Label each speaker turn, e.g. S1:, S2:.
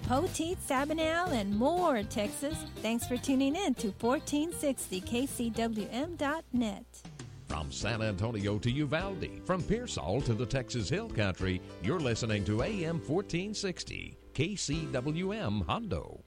S1: Poteet, Sabinal, and more, Texas. Thanks for tuning in to 1460kcwm.net.
S2: From San Antonio to Uvalde, from Pearsall to the Texas Hill Country, you're listening to AM 1460, KCWM Hondo.